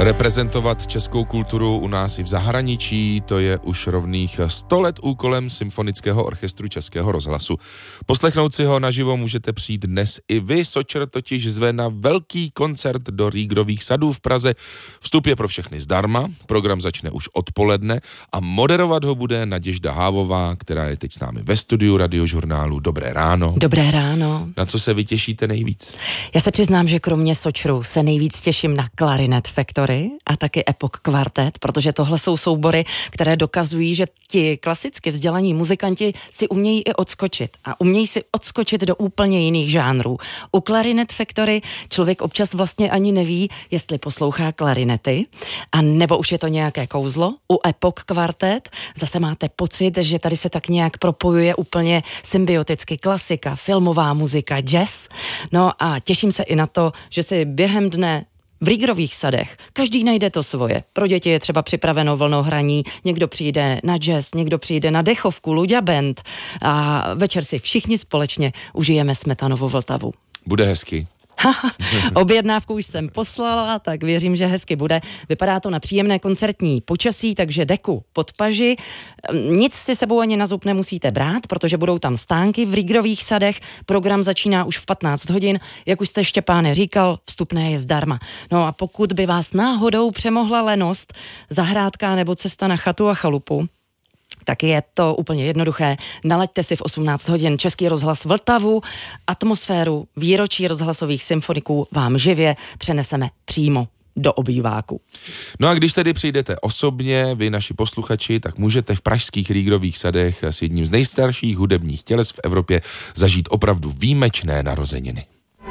Reprezentovat českou kulturu u nás i v zahraničí, to je už rovných 100 let úkolem Symfonického orchestru Českého rozhlasu. Poslechnout si ho naživo můžete přijít dnes i vy. Sočer totiž zve na velký koncert do Rígrových sadů v Praze. Vstup je pro všechny zdarma, program začne už odpoledne a moderovat ho bude Naděžda Hávová, která je teď s námi ve studiu Radiožurnálu. Dobré ráno. Dobré ráno. Na co se vy těšíte nejvíc? Já se přiznám, že kromě Sočru se nejvíc těším na Clarinet Factory a taky Epoch Quartet, protože tohle jsou soubory, které dokazují, že ti klasicky vzdělaní muzikanti si umějí i odskočit a umějí si odskočit do úplně jiných žánrů. U Clarinet Factory člověk občas vlastně ani neví, jestli poslouchá klarinety, a nebo už je to nějaké kouzlo. U Epoch Quartet zase máte pocit, že tady se tak nějak propojuje úplně symbioticky klasika, filmová muzika, jazz. No a těším se i na to, že si během dne v Rígrových sadech každý najde to svoje. Pro děti je třeba připraveno vlnohraní, někdo přijde na jazz, někdo přijde na dechovku, Luďa Band a večer si všichni společně užijeme Smetanovu Vltavu. Bude hezky. Objednávku už jsem poslala, tak věřím, že hezky bude. Vypadá to na příjemné koncertní počasí, takže deku pod paži. Nic si sebou ani na zub nemusíte brát, protože budou tam stánky v Rígrových sadech. Program začíná už v 15 hodin. Jak už jste, Štěpáne, říkal, vstupné je zdarma. No a pokud by vás náhodou přemohla lenost, zahrádka nebo cesta na chatu a chalupu, tak je to úplně jednoduché. Nalaďte si v 18 hodin Český rozhlas Vltavu. Atmosféru výročí rozhlasových symfoniků vám živě přeneseme přímo do obýváku. No a když tedy přijdete osobně, vy naši posluchači, tak můžete v pražských Rígrových sadech s jedním z nejstarších hudebních těles v Evropě zažít opravdu výjimečné narozeniny.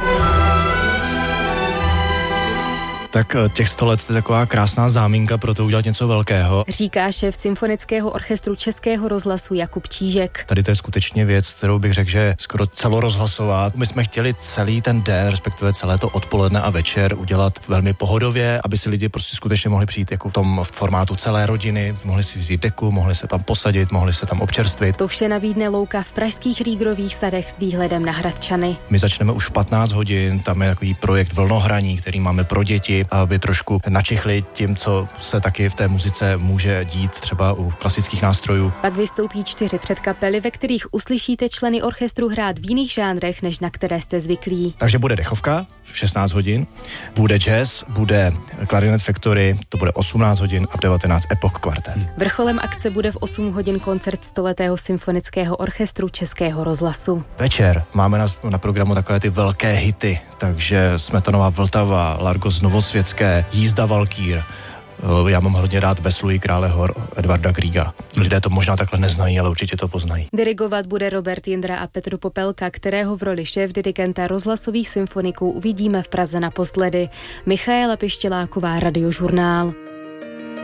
Tak těch 100 let je taková krásná záminka pro to udělat něco velkého. Říká šéf Symfonického orchestru Českého rozhlasu Jakub Čížek. Tady to je skutečně věc, kterou bych řekl, že skoro celorozhlasová. My jsme chtěli celý ten den, respektive celé to odpoledne a večer udělat velmi pohodově, aby si lidi prostě skutečně mohli přijít jako v tom formátu celé rodiny, mohli si vzít deku, mohli se tam posadit, mohli se tam občerstvit. To vše nabídne louka v pražských Rígrových sadech s výhledem na Hradčany. My začneme už v 15 hodin, tam je takový projekt vlnohraní, který máme pro děti, aby trošku načichli tím, co se taky v té muzice může dít třeba u klasických nástrojů. Pak vystoupí 4 předkapely, ve kterých uslyšíte členy orchestru hrát v jiných žánrech, než na které jste zvyklí. Takže bude dechovka v 16 hodin, bude jazz, bude Clarinet Factory, to bude 18 hodin a v 19 Epoch Quartet. Vrcholem akce bude v 8 hodin koncert 100letého Symfonického orchestru Českého rozhlasu. Večer máme na programu takové ty velké hity, takže Smetanova Vltava, Largos Novosvětské, Jízda Valkýr. Já mám hodně rád Vesluji krále hor Edvarda Griega. Lidé to možná takhle neznají, ale určitě to poznají. Dirigovat bude Robert Jindra a Petr Popelka, kterého v roli šéfdirigenta rozhlasových symfoniků uvidíme v Praze naposledy. Michaela Pištěláková, Radiožurnál.